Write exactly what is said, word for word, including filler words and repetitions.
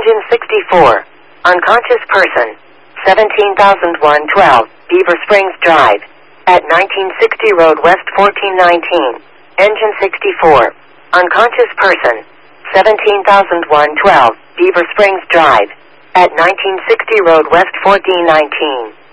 Engine sixty-four. Unconscious person. seventeen thousand one hundred twelve, Beaver Springs Drive. At nineteen sixty Road West fourteen nineteen. Engine sixty-four. Unconscious person. seventeen thousand one hundred twelve, Beaver Springs Drive. At nineteen sixty Road West fourteen nineteen.